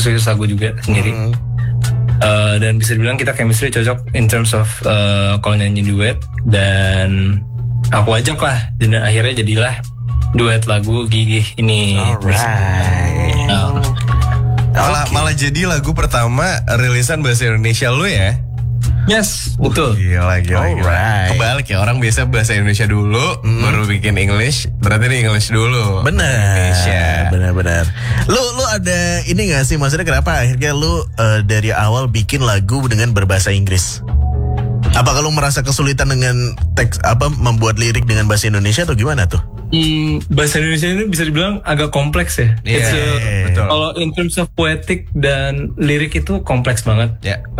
nulis lagu juga sendiri. Dan bisa dibilang kita chemistry cocok in terms of kalau nyanyi duet, dan aku ajak lah, dan akhirnya jadilah duet lagu Gigih ini. Malah jadi lagu pertama rilisan bahasa Indonesia lu ya? Yes, betul. Gila. Kebalik ya, orang biasa bahasa Indonesia dulu, baru bikin English. Berarti ini English dulu. Benar. Lu ada ini gak sih, maksudnya kenapa akhirnya lu dari awal bikin lagu dengan berbahasa Inggris? Apa kalau merasa kesulitan dengan teks membuat lirik dengan bahasa Indonesia atau gimana tuh? Bahasa Indonesia ini bisa dibilang agak kompleks ya. Betul. Kalau in terms of poetic dan lirik itu kompleks banget.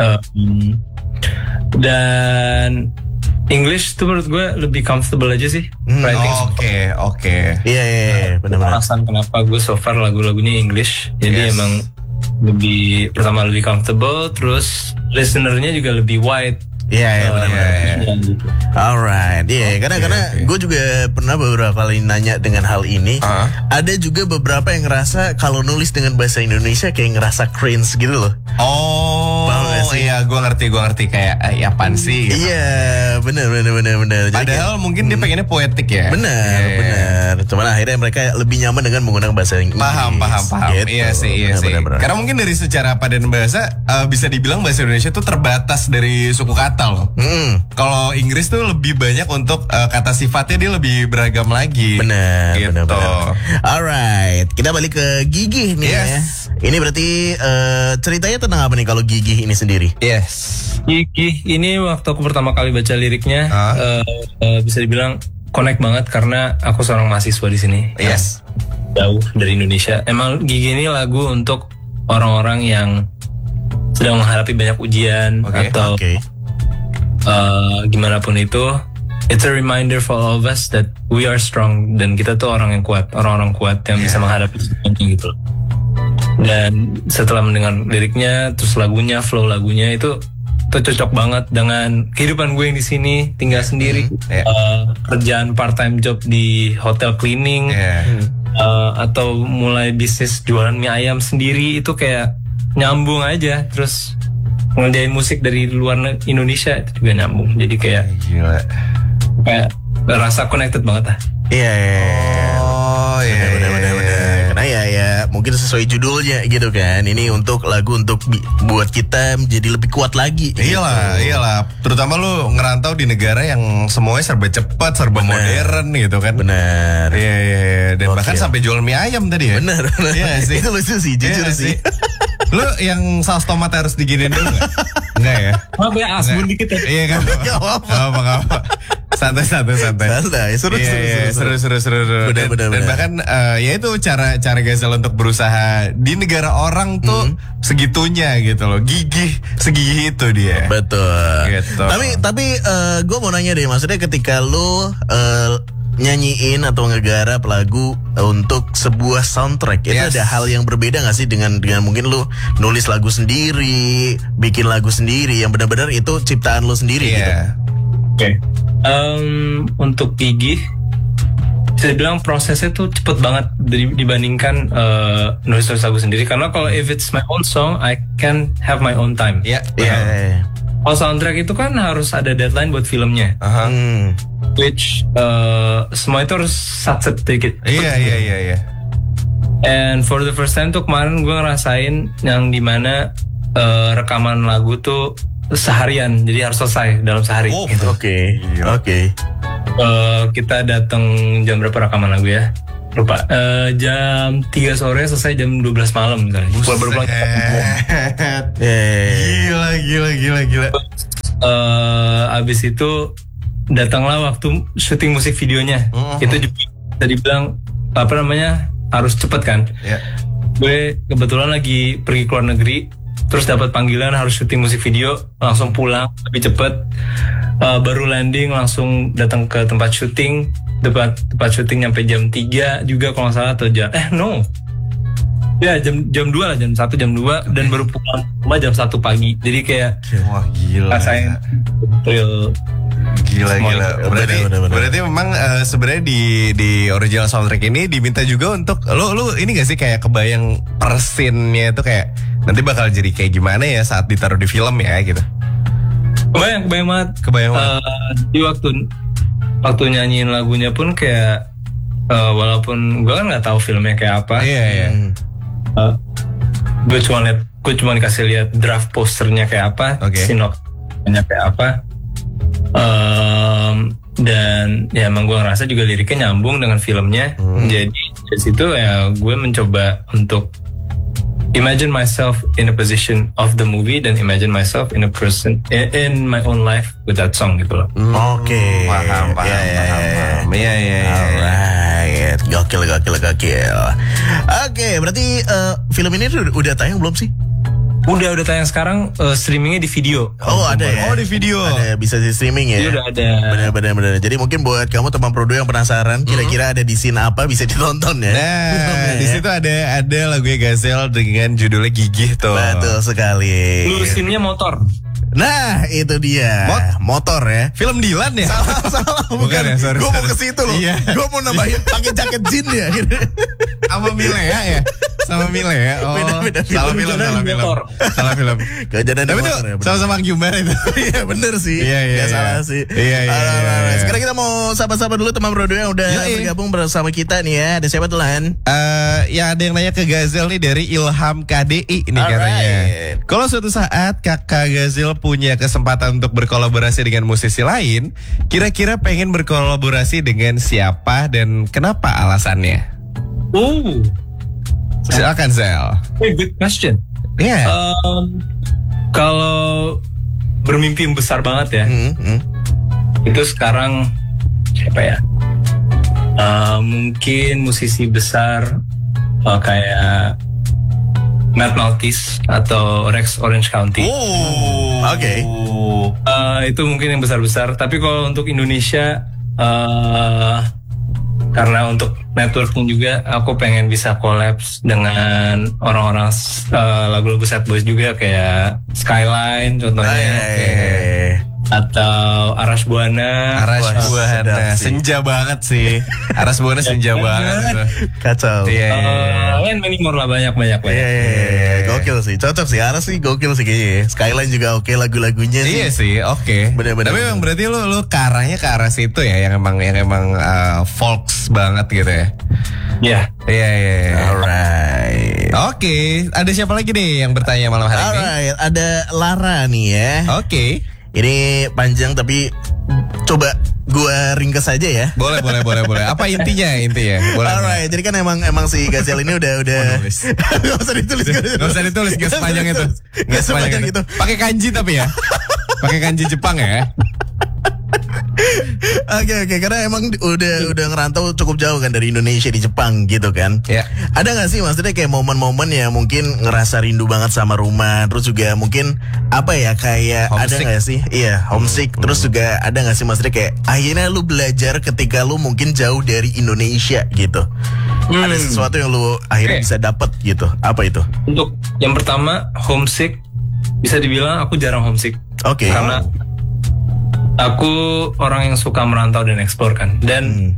Dan English tuh menurut gue lebih comfortable aja sih writing. Oke. Iya, benar. Alasan kenapa gue so far lagu-lagunya English. Jadi emang pertama lebih comfortable, terus listenernya juga lebih wide. Iya, benar. Alright, karena gue juga pernah beberapa kali nanya dengan hal ini. Ada juga beberapa yang ngerasa kalau nulis dengan bahasa Indonesia kayak ngerasa cringe gitu loh. Iya, gue ngerti kayak apaan sih? Gitu. Iya, benar. Padahal mungkin dia pengennya poetik ya. Benar. Cuman akhirnya mereka lebih nyaman dengan menggunakan bahasa Inggris. Paham. Gitu. Iya sih. Benar. Karena mungkin dari secara padan bahasa bisa dibilang bahasa Indonesia tuh terbatas dari suku kata loh. Kalau Inggris tuh lebih banyak untuk kata sifatnya, dia lebih beragam lagi. Benar. Alright, kita balik ke Gigih nih ya. Ini berarti ceritanya tentang apa nih kalau Gigih ini sendiri? Gigih ini waktu aku pertama kali baca liriknya bisa dibilang connect banget karena aku seorang mahasiswa di sini. Jauh dari Indonesia. Emang Gigih ini lagu untuk orang-orang yang sedang menghadapi banyak ujian atau gimana pun itu. It's a reminder for all of us that we are strong, dan kita tuh orang kuat yang bisa menghadapi semuanya gitu. Dan setelah mendengar liriknya, terus lagunya, flow lagunya itu cocok banget dengan kehidupan gue yang di sini, tinggal sendiri, kerjaan part time job di hotel cleaning, atau mulai bisnis jualan mie ayam sendiri, itu kayak nyambung aja. Terus ngerjain musik dari luar Indonesia itu juga nyambung, jadi kayak kayak rasa connected banget lah. Benar. Karena ya mungkin sesuai judulnya gitu kan. Ini untuk lagu untuk buat kita menjadi lebih kuat lagi. Iyalah. Terutama lu ngerantau di negara yang semuanya serba cepat, serba modern gitu kan. Benar. Iya. Dan bahkan sampai jual mie ayam tadi ya. Benar. Iya sih. Itu lucu sih, jujur sih. Lu yang saus tomat harus diginiin dulu gak? Enggak ya? Maaf ya, asbun dikit ya. Iya kan? Gak apa-apa. Santai. Seru. Dan bahkan ya itu cara Gazel untuk berusaha di negara orang tuh segitunya gitu loh. Segigih itu dia. Betul. Gitu. Tapi gue mau nanya deh, maksudnya ketika lu nyanyiin atau ngegarap lagu untuk sebuah soundtrack, itu ada hal yang berbeda gak sih dengan mungkin lu nulis lagu sendiri, bikin lagu sendiri yang benar-benar itu ciptaan lu sendiri gitu? Untuk Gigih, saya bilang prosesnya tuh cepet banget dibandingkan nulis lagu sendiri. Karena kalau if it's my own song, I can have my own time. Kalau soundtrack itu kan harus ada deadline buat filmnya. Which semua itu harus satset dikit. Iya. And for the first time tuh kemarin gue ngerasain yang dimana rekaman lagu tuh seharian, jadi harus selesai dalam sehari. Gitu. Oke. Kita datang jam berapa rekaman lagu ya? Lupa. Jam 3 sore selesai jam 12 malam misalnya. Baru pulang. Gila. Abis itu datanglah waktu syuting musik videonya. Itu juga bisa dibilang harus cepet kan. Gue kebetulan lagi pergi ke luar negeri, terus dapat panggilan harus syuting musik video, langsung pulang lebih cepet. Baru landing langsung datang ke tempat syuting nyampe jam 3 juga kalau nggak salah, atau jam 2 lah, jam 1 jam 2 dan baru pulang rumah jam 1 pagi. Jadi kayak gila. Rasain real. Gila. Berarti memang sebenarnya di original soundtrack ini diminta juga untuk lu ini gak sih kayak kebayang persinnya itu kayak nanti bakal jadi kayak gimana ya saat ditaruh di film ya gitu. Kebayang banget. Di waktu nyanyiin lagunya pun kayak walaupun gue kan nggak tahu filmnya kayak apa. Iya. Gue cuma dikasih lihat draft posternya kayak apa, sinopsisnya kayak apa. Dan ya emang gue ngerasa juga liriknya nyambung dengan filmnya. Jadi dari situ ya gue mencoba untuk imagine myself in a position of the movie dan imagine myself in a person in my own life with that song gitu loh. Oke. Paham. Iya. Alright. Gokil. Oke, berarti film ini udah tayang belum sih? Udah tayang sekarang, streamingnya di video. Oh ada ya? Oh di video. Ada, bisa di streaming ya? Iya udah ada. Benar. Jadi mungkin buat kamu teman Prodo yang penasaran, kira-kira ada di scene apa bisa ditonton ya? Nah, di situ ada lagunya Gazelle dengan judulnya Gigih tuh. Betul sekali. Lu scene-nya motor. Nah itu dia motor ya. Film Dilan ya? Salah bukan ya, sorry. Gue mau ke situ loh. Iya. Gue mau nambahin pakai jaket jean ya. Sama Milea ya? Sama Milea. Oh, Beda. Salah film. Kejadian Tapi motor tuh ya, bener. sama-sama Gyumbar itu. Iya bener sih. Iya. Gak salah sih. Iya. Sekarang kita mau sapa-sapa dulu teman Prodo yang udah bergabung bersama kita nih ya. Ada siapa tuh Lan? Ya ada yang nanya ke Gazelle nih dari Ilham KDI nih katanya. Kalau suatu saat kakak Gazelle punya kesempatan untuk berkolaborasi dengan musisi lain, kira-kira pengen berkolaborasi dengan siapa dan kenapa alasannya? Silakan Zel. Good question. Iya. Kalau bermimpi besar banget ya, itu sekarang siapa ya? Mungkin musisi besar kayak Matt Maltese atau Rex Orange County. Oke. Itu mungkin yang besar-besar. Tapi kalau untuk Indonesia, karena untuk networking juga, aku pengen bisa collabs dengan orang-orang lagu-lagu Sad Boys juga kayak Skyline contohnya. Atau Aras Buana. Senja banget sih. Aras Buana senja banget. Kacau. Many more lah, banyak. Gokil sih, cocok sih. Aras sih gokil sih kayaknya. Skyline juga oke lagu-lagunya sih. Iya sih, oke. Bener-bener. Tapi memang berarti lu ke arahnya ke arah situ ya, yang emang folks banget gitu ya. Iya. Alright. Oke, ada siapa lagi nih yang bertanya malam hari ini? Alright, ada Lara nih ya. Oke. Ini panjang tapi coba gua ringkas aja ya. Boleh. Apa intinya? Boleh. Alright, jadi kan emang si Gazelle ini udah Gak usah ditulis. Gak sepanjang itu. Gak sepanjang itu. Pakai kanji tapi ya. Pakai kanji Jepang ya. Oke, karena emang udah ngerantau cukup jauh kan dari Indonesia di Jepang gitu kan. Ya. Ada gak sih maksudnya kayak momen-momen ya mungkin ngerasa rindu banget sama rumah, terus juga mungkin apa ya kayak homesick. ada gak sih? Iya, homesick. Terus juga ada gak sih maksudnya kayak akhirnya lu belajar ketika lu mungkin jauh dari Indonesia gitu. Ada sesuatu yang lu akhirnya bisa dapet gitu. Apa itu? Untuk yang pertama, homesick, bisa dibilang aku jarang homesick. Oke. Karena aku orang yang suka merantau dan eksplor kan. Dan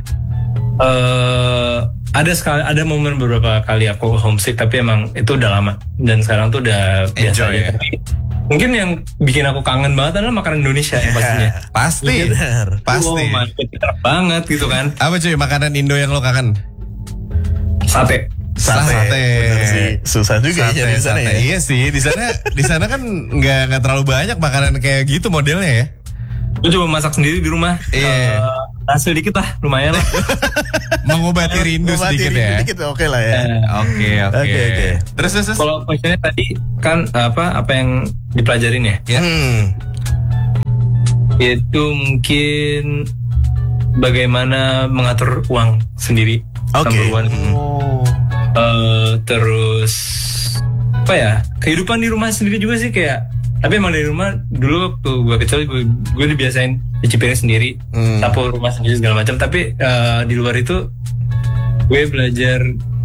ada momen beberapa kali aku homesick, tapi emang itu udah lama. Dan sekarang tuh udah biasa aja. Ya. Mungkin yang bikin aku kangen banget adalah makanan Indonesia yang pastinya. Pasti. Pintar banget gitu kan. Apa cuy makanan Indo yang lo kangen? Sate. Bener sih. Susah juga ya di sana ya. Iya sih, di sana kan nggak terlalu banyak makanan kayak gitu modelnya ya. Gue coba masak sendiri di rumah. Iya. Hasil dikit lah, lumayan lah. Mengobati rindu sedikit ya. Oke lah ya. Oke. Terus. Kalau questionnya tadi kan apa yang dipelajarin ya? Itu mungkin bagaimana mengatur uang sendiri. Oke. Terus apa ya? Kehidupan di rumah sendiri juga sih kayak. Tapi emang dari rumah dulu waktu gue kecil gue dibiasain cuci piring sendiri, sapu rumah sendiri segala macam. Tapi di luar itu gue belajar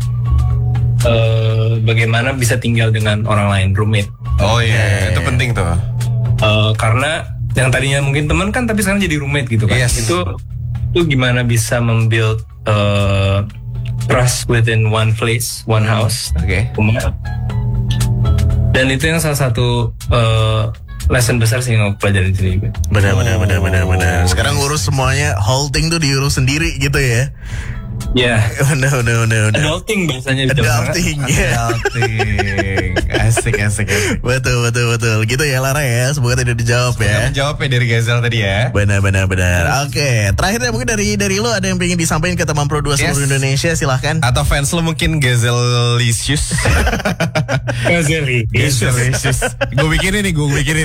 bagaimana bisa tinggal dengan orang lain, roommate. Oh iya, itu penting tuh. Karena yang tadinya mungkin teman kan, tapi sekarang jadi roommate gitu kan. Yes. Itu gimana bisa membuild trust within one place, one house. Oke. Dan itu yang salah satu lesson besar sih yang aku pelajarin di sini. Benar. Sekarang ngurus semuanya, holding tuh diurus sendiri gitu ya. Ya. Benar. Adulting bahasanya. Adulting. Asik. Betul. Gitu ya Lara ya. Semoga tidak dijawab ya. Menjawab ya dari Gazel tadi ya. Benar. Oke, terakhirnya mungkin dari lo ada yang pengen disampaikan ke teman Pro 2 seluruh Indonesia, silahkan. Atau fans lo mungkin Gazelicious. Gazelicious. Gue bikin ini.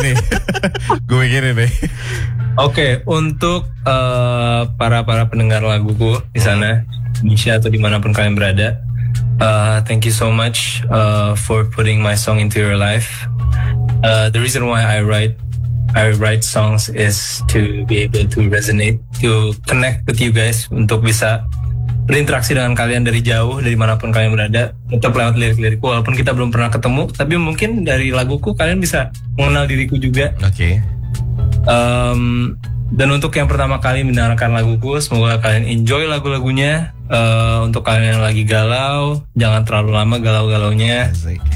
Oke, untuk para pendengar laguku di sana, Indonesia atau dimanapun kalian berada, thank you so much for putting my song into your life. The reason why I write songs is to be able to resonate, to connect with you guys, untuk bisa berinteraksi dengan kalian dari jauh, dari manapun kalian berada, tetap lewat lirik-lirikku. Walaupun kita belum pernah ketemu, tapi mungkin dari laguku kalian bisa mengenal diriku juga. Oke. Dan untuk yang pertama kali mendengarkan laguku, semoga kalian enjoy lagu-lagunya. Untuk kalian yang lagi galau, jangan terlalu lama galau-galaunya.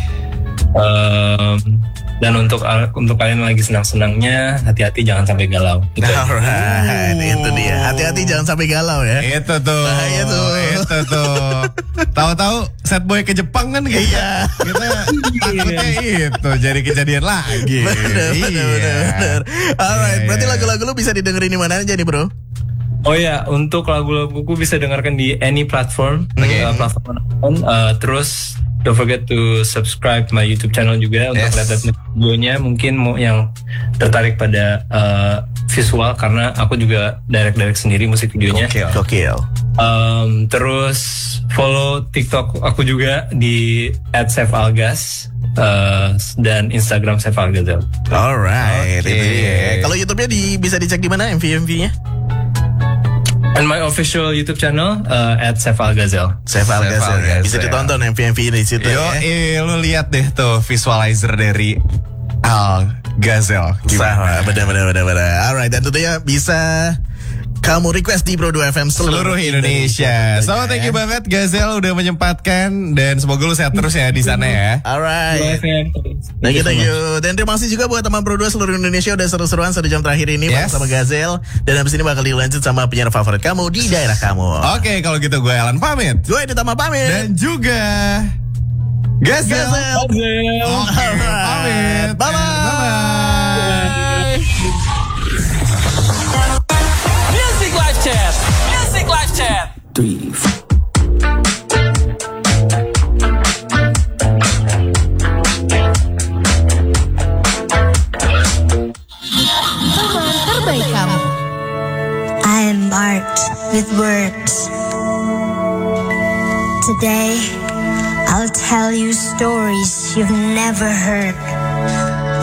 Dan untuk kalian yang lagi senang-senangnya, hati-hati jangan sampai galau. Alright, itu dia. Hati-hati jangan sampai galau ya. Itu tuh. Bahaya tuh. Itu tuh. Tahu-tahu set boy ke Jepang kan kayak. Iya. Kita takutnya itu jadi kejadian lagi. Benar. Alright, berarti lagu-lagu lu bisa didengerin di mana aja nih, Bro? Oh ya, untuk lagu-laguku bisa dengarkan di any platform, platform manapun. Terus don't forget to subscribe my YouTube channel juga untuk lihat videonya. Mungkin mau yang tertarik pada visual, karena aku juga direct sendiri musik videonya. Gokil. Terus follow TikTok aku juga di @saifalgas dan Instagram saifalgazel. Alright, itu dia. Kalau YouTube-nya bisa dicek di mana MV-nya? And my official YouTube channel @saifalgazel. Saifalgazel. Bisa ditonton MV di situ. Lu lihat deh tuh visualizer dari Al Gazel. Sama, benar. Alright, dan tentunya bisa kamu request di Pro 2 FM seluruh Indonesia. So thank you banget Gazel udah menyempatkan, dan semoga lu sehat terus ya di sana ya. Alright. Thank you. Dan terima kasih juga buat teman Pro 2 seluruh Indonesia udah seru-seruan 1 jam terakhir ini bersama Gazel. Dan habis ini bakal dilanjut sama penyiar favorit kamu di daerah kamu. Oke, kalau gitu gue Alan pamit. Gue Ditama pamit. Dan juga Gazel. Oke, pamit. Bye-bye. Music Live Chat 3. Teman terbaik kamu. I embarked with words. Today, I'll tell you stories you've never heard.